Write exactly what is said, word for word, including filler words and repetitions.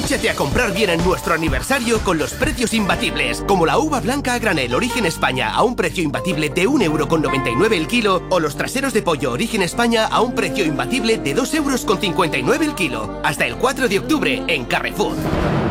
Engánchate a comprar bien en nuestro aniversario con los precios imbatibles, como la uva blanca a granel Origen España a un precio imbatible de un euro con noventa y nueve el kilo, o los traseros de pollo Origen España a un precio imbatible de dos euros con cincuenta y nueve el kilo. Hasta el cuatro de octubre en Carrefour.